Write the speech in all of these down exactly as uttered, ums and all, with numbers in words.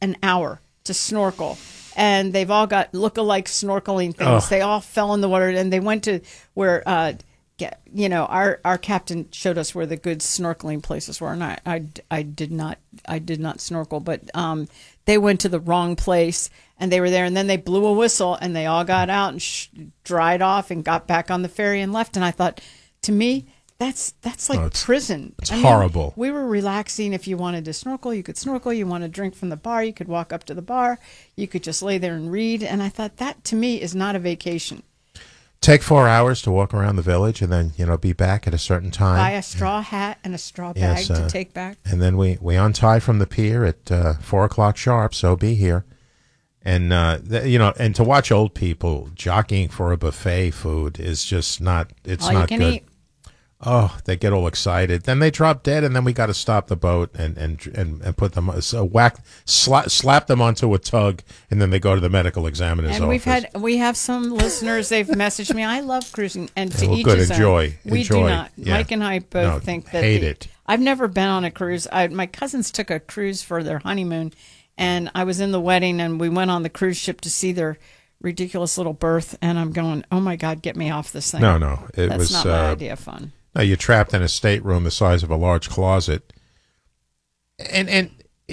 an hour to snorkel. And they've all got look-alike snorkeling things. Oh. They all fell in the water, and they went to where, uh, get, you know, our, our captain showed us where the good snorkeling places were, and I, I, I did not I did not snorkel, but um, they went to the wrong place, and they were there, and then they blew a whistle, and they all got out and sh- dried off and got back on the ferry and left. And I thought, to me, That's that's like oh, it's, prison. It's I mean, horrible. We were relaxing. If you wanted to snorkel, you could snorkel. You want to drink from the bar, you could walk up to the bar. You could just lay there and read. And I thought that, to me, is not a vacation. Take four hours to walk around the village and then, you know, be back at a certain time. Buy a straw hat and a straw bag Yes, to uh, take back. And then we, we untie from the pier at uh, four o'clock sharp, so be here. And, uh, th- you know, and to watch old people jockeying for a buffet food is just not, it's All not you can good. eat. Oh, they get all excited. Then they drop dead, and then we got to stop the boat and and and, and put them, so whack, sla- slap them onto a tug, and then they go to the medical examiner's And office. we've had we have some listeners. They've messaged me. I love cruising, and to well, each good. his own. Enjoy. We Enjoy. do not. Yeah. Mike and I both No, think that hate the- it. I've never been on a cruise. I, my cousins took a cruise for their honeymoon, and I was in the wedding, and we went on the cruise ship to see their ridiculous little berth. And I'm going, oh my God, get me off this thing. No, no, it That's was not my uh, idea of fun. No, you're trapped in a stateroom the size of a large closet, and and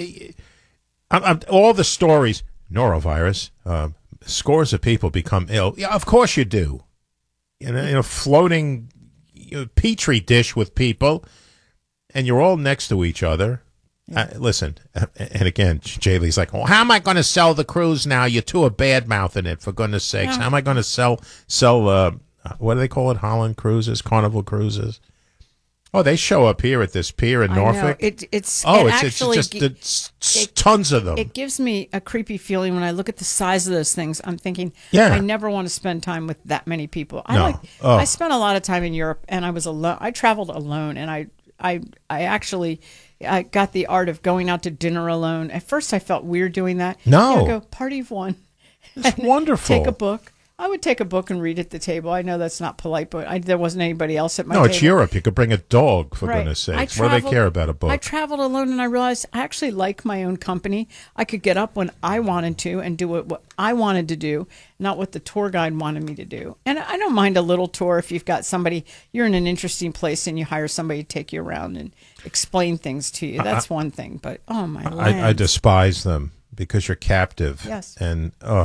uh, uh, all the stories, norovirus, uh, scores of people become ill. Yeah, of course you do. You know, in a floating you know, petri dish with people, and you're all next to each other. Yeah. Uh, listen, uh, and again, Jay Lee's like, well, how am I going to sell the cruise now? You're two are bad mouthing it, for goodness sakes. Yeah. How am I going to sell sell? Uh, what do they call it? Holland Cruises, Carnival Cruises. Oh, they show up here at this pier in I Norfolk. know. It, it's oh, it it's, actually it's just gi- it's, it's it- tons of them. It gives me a creepy feeling when I look at the size of those things. I'm thinking, Yeah. I never want to spend time with that many people. I No. like. Oh. I spent a lot of time in Europe, and I was alone. I traveled alone, and I, I, I actually, I got the art of going out to dinner alone. At first, I felt weird doing that. No. You know, go party of one. It's wonderful. Take a book. I would take a book and read at the table. I know that's not polite, but I, there wasn't anybody else at my no, table. it's Europe. You could bring a dog, for Right. goodness I sakes. What do they traveled- care about a book? I traveled alone, and I realized I actually like my own company. I could get up when I wanted to and do what, what I wanted to do, not what the tour guide wanted me to do. And I don't mind a little tour if you've got somebody, you're in an interesting place and you hire somebody to take you around and explain things to you. That's one thing. But, oh, my I, I land. despise them because you're captive. Yes. And, ugh.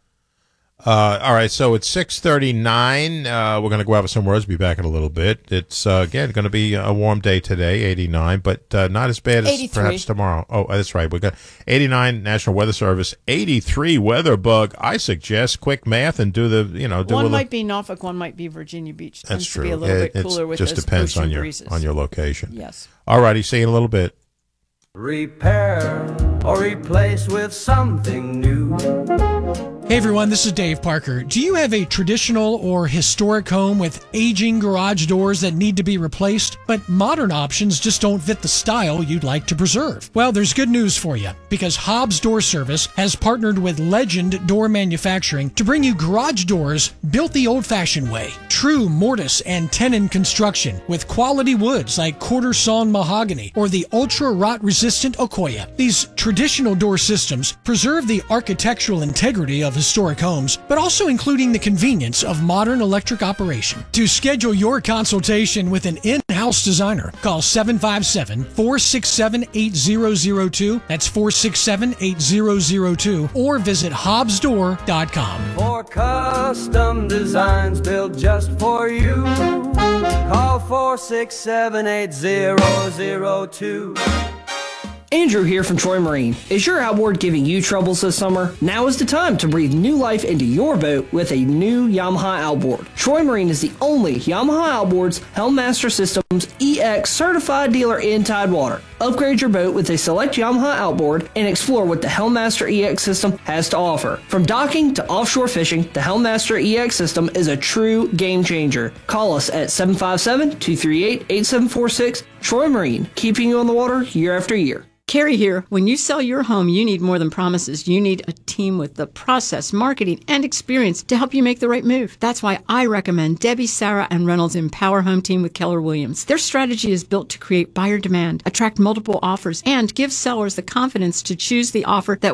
Uh, all right, so it's six thirty-nine. Uh, we're going to go out with some words, be back in a little bit. It's, uh, again, going to be a warm day today, eighty-nine, but uh, not as bad as eighty-three. perhaps tomorrow. Oh, that's right. We got eighty-nine National Weather Service, eighty-three Weather Bug. I suggest quick math and do the, you know, do one a little. might be Norfolk, one might be Virginia Beach. Tends That's to be true. a little It bit cooler it's- with just those depends ocean on your breezes. on your location. Yes. All righty, see you in a little bit. Repair or replace with something new. Hey everyone, this is Dave Parker. Do you have a traditional or historic home with aging garage doors that need to be replaced, but modern options just don't fit the style you'd like to preserve? Well, there's good news for you, because Hobbs Door Service has partnered with Legend Door Manufacturing to bring you garage doors built the old-fashioned way. True mortise and tenon construction with quality woods like quarter sawn mahogany or the ultra rot resistant Okoya. These traditional door systems preserve the architectural integrity of historic homes, but also including the convenience of modern electric operation. To schedule your consultation with an in-house designer, call seven five seven, four six seven, eight zero zero two. That's four six seven, eight zero zero two, or visit hobbs door dot com. For custom designs built just for you, call four six seven, eight zero zero two. Andrew here from Troy Marine. Is your outboard giving you troubles this summer? Now is the time to breathe new life into your boat with a new Yamaha outboard. Troy Marine is the only Yamaha Outboards Helmmaster Systems E X certified dealer in Tidewater. Upgrade your boat with a select Yamaha outboard and explore what the Helmmaster E X system has to offer. From docking to offshore fishing, the Helmmaster E X system is a true game changer. Call us at seven five seven, two three eight, eight seven four six. Troy Marine, keeping you on the water year after year. Carrie here. When you sell your home, you need more than promises. You need a team with the process, marketing, and experience to help you make the right move. That's why I recommend Debbie, Sarah, and Reynolds' Empower Home Team with Keller Williams. Their strategy is built to create buyer demand, attract multiple offers, and give sellers the confidence to choose the offer that